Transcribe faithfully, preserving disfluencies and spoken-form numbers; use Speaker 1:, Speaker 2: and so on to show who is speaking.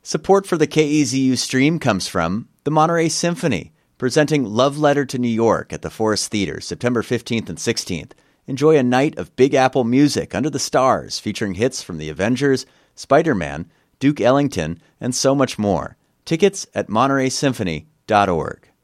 Speaker 1: Support for the K E Z U stream comes from the Monterey Symphony, presenting Love Letter to New York at the Forest Theater, September fifteenth and sixteenth. Enjoy a night of Big Apple music under the stars, featuring hits from The Avengers, Spider-Man, Duke Ellington, and so much more. Tickets at monterey symphony dot org.